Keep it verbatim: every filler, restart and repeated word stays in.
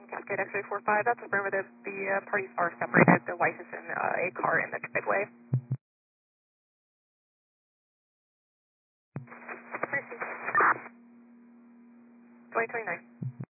Cascade X-ray four five, that's affirmative. The uh, parties are separated. The wife is in uh, a car in the driveway. twenty twenty-nine.